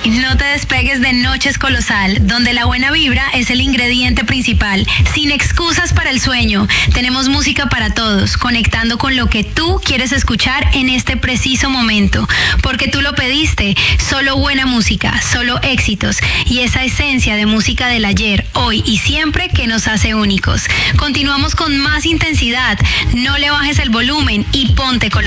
No te despegues de Noches Colosal, donde la buena vibra es el ingrediente principal. Sin excusas para el sueño, tenemos música para todos, conectando con lo que tú quieres escuchar en este preciso momento. Porque tú lo pediste, solo buena música, solo éxitos y esa esencia de música del ayer, hoy y siempre que nos hace únicos. Continuamos con más intensidad, no le bajes el volumen y ponte Colosal.